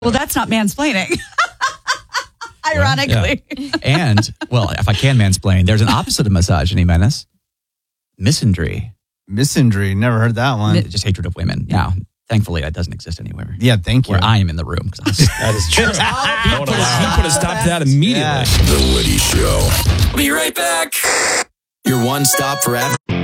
Well, that's not mansplaining. Ironically. Well, yeah. And, if I can mansplain, there's an opposite of misogyny, Menace. Misandry. Misandry. Never heard that one. Just hatred of women. Now, thankfully, that doesn't exist anywhere. Yeah, thank you. Where I am in the room. That is true. He put a stop to that immediately. The Woody Show. Be right back. Your one stop for